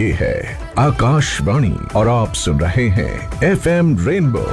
ये है आकाशवाणी और आप सुन रहे हैं FM रेनबो।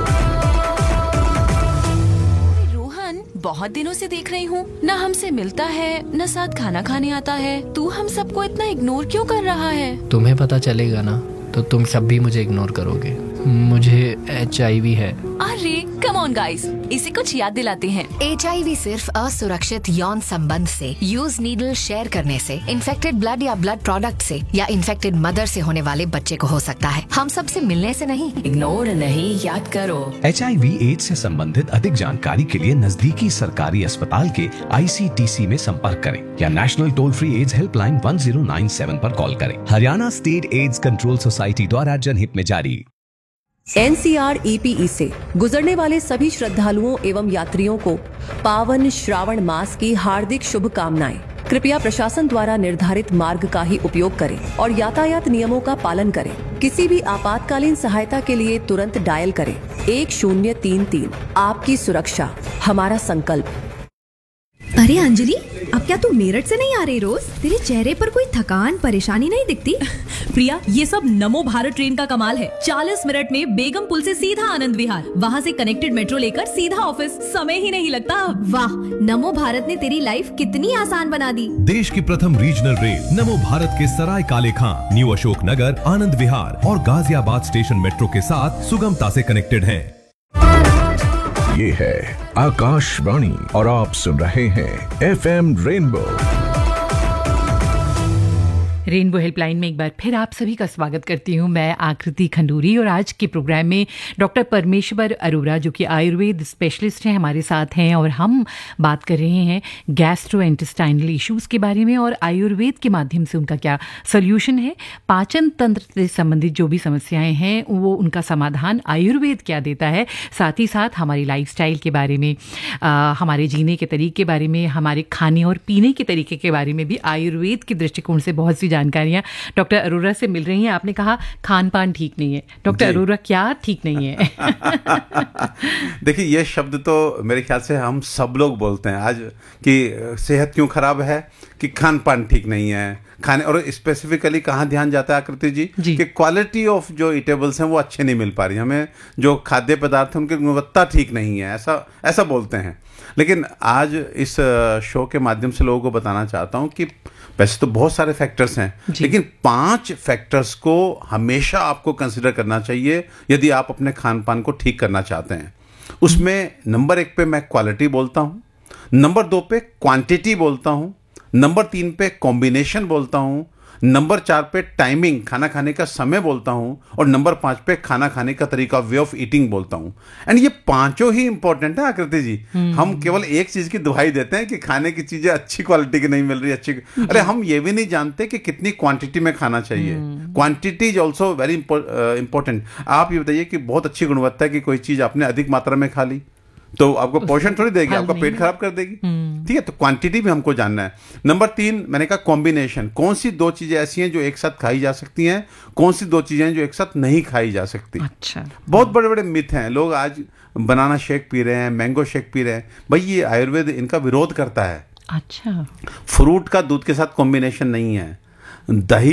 रोहन, बहुत दिनों से देख रही हूँ, न हमसे मिलता है न साथ खाना खाने आता है। तू हम सबको इतना इग्नोर क्यों कर रहा है? तुम्हें पता चलेगा ना तो तुम सब भी मुझे इग्नोर करोगे। मुझे HIV है। अरे कम ऑन गाइस, इसे कुछ याद दिलाते हैं। HIV सिर्फ असुरक्षित यौन संबंध से, यूज नीडल शेयर करने से, इन्फेक्टेड ब्लड या ब्लड प्रोडक्ट से या इन्फेक्टेड मदर से होने वाले बच्चे को हो सकता है। हम सब से मिलने से नहीं। इग्नोर नहीं, याद करो। HIV एड्स से संबंधित अधिक जानकारी के लिए नजदीकी सरकारी अस्पताल के ICTC में संपर्क करें या national toll free ads helpline 1097 पर कॉल करें। Haryana state AIDS control society द्वारा जनहित में जारी। NCREPE से गुजरने वाले सभी श्रद्धालुओं एवं यात्रियों को पावन श्रावण मास की हार्दिक शुभकामनाएं। कृपया प्रशासन द्वारा निर्धारित मार्ग का ही उपयोग करें और यातायात नियमों का पालन करें। किसी भी आपातकालीन सहायता के लिए तुरंत डायल करें 1033। आपकी सुरक्षा हमारा संकल्प। अरे अंजलि, अब क्या तू मेरठ से नहीं आ रही रोज? तेरे चेहरे पर कोई थकान परेशानी नहीं दिखती? प्रिया, ये सब नमो भारत ट्रेन का कमाल है। 40 मिनट में बेगम पुल से सीधा आनंद विहार, वहाँ से कनेक्टेड मेट्रो लेकर सीधा ऑफिस, समय ही नहीं लगता। वाह, नमो भारत ने तेरी लाइफ कितनी आसान बना दी। देश की प्रथम रीजनल रेल नमो भारत के सराय काले खां, न्यू अशोक नगर, आनंद विहार और गाजियाबाद स्टेशन मेट्रो के साथ सुगमता से कनेक्टेड है। ये है आकाशवाणी और आप सुन रहे हैं FM रेनबो। रेनबो हेल्पलाइन में एक बार फिर आप सभी का स्वागत करती हूँ। मैं आकृति खंडूरी और आज के प्रोग्राम में डॉक्टर परमेश्वर अरोरा जो कि आयुर्वेद स्पेशलिस्ट हैं हमारे साथ हैं और हम बात कर रहे हैं गैस्ट्रोइंटेस्टाइनल इश्यूज़ के बारे में और आयुर्वेद के माध्यम से उनका क्या सोल्यूशन है। पाचन तंत्र से संबंधित जो भी समस्याएं हैं वो उनका समाधान आयुर्वेद क्या देता है। साथ ही साथ हमारी लाइफस्टाइल के बारे में, हमारे जीने के तरीके के बारे में, हमारे खाने और पीने के तरीके के बारे में भी आयुर्वेद के दृष्टिकोण से बहुत सी जानकारियां डॉक्टर अरोरा से मिल रही हैं। आपने कहा खान पान ठीक नहीं है, डॉक्टर अरोरा क्या ठीक नहीं है? देखिए, ये शब्द तो मेरे ख्याल से हम सब लोग बोलते हैं आज कि सेहत क्यों खराब है, कि खान पान ठीक नहीं है। खाने और स्पेसिफिकली कहाँ ध्यान जाता है आकृति जी कि क्वालिटी ऑफ जो ईटेबल्स हैं वो अच्छे नहीं मिल पा रही, हमें जो खाद्य पदार्थ हैं उनकी गुणवत्ता ठीक नहीं है, ऐसा बोलते हैं। लेकिन आज इस शो के माध्यम से लोगों को बताना चाहता हूँ कि वैसे तो बहुत सारे फैक्टर्स हैं, लेकिन 5 फैक्टर्स को हमेशा आपको कंसिडर करना चाहिए यदि आप अपने खान पान को ठीक करना चाहते हैं। उसमें नंबर 1 पे मैं क्वालिटी बोलता हूँ, नंबर 2 पे क्वांटिटी बोलता हूँ, नंबर 3 पे कॉम्बिनेशन बोलता हूँ, नंबर 4 पे टाइमिंग, खाना खाने का समय बोलता हूँ, और नंबर 5 पे खाना खाने का तरीका, वे ऑफ ईटिंग बोलता हूँ। एंड ये पांचों ही इंपॉर्टेंट है आकृति जी। हम केवल एक चीज की दुहाई देते हैं कि खाने की चीजें अच्छी क्वालिटी की नहीं मिल रही, अरे हम ये भी नहीं जानते कि कितनी क्वांटिटी में खाना चाहिए। Quantity is also very important. आप ये बताइए कि बहुत अच्छी गुणवत्ता की कोई चीज आपने अधिक मात्रा में खा ली तो आपको पोषण थोड़ी देगी, आपका पेट खराब कर देगी। ठीक है, तो क्वांटिटी भी हमको जानना है। नंबर 3 मैंने कहा कॉम्बिनेशन, कौन सी 2 चीजें ऐसी हैं जो एक साथ खाई जा सकती हैं, कौन सी 2 चीजें जो एक साथ नहीं खाई जा सकती। अच्छा, बहुत बड़े बड़े मिथ हैं। लोग आज बनाना शेक पी रहे हैं, मैंगो शेक पी रहे हैं, भाई ये आयुर्वेद इनका विरोध करता है। अच्छा, फ्रूट का दूध के साथ कॉम्बिनेशन नहीं है, दही